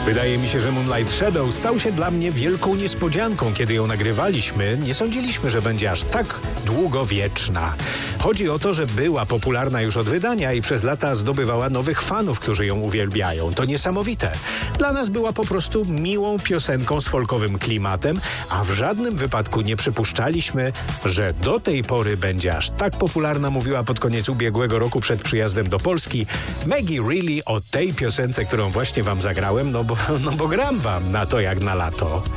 Wydaje mi się, że Moonlight Shadow stał się dla mnie wielką niespodzianką. Kiedy ją nagrywaliśmy, nie sądziliśmy, że będzie aż tak długowieczna. Chodzi o to, że była popularna już od wydania i przez lata zdobywała nowych fanów, którzy ją uwielbiają. To niesamowite. Dla nas była po prostu miłą piosenką z folkowym klimatem, a w żadnym wypadku nie przypuszczaliśmy, że do tej pory będzie aż tak popularna, mówiła pod koniec ubiegłego roku przed przyjazdem do Polski Maggie Reilly o tej piosence, którą właśnie wam zagrałem, no bo gram wam na to jak na lato.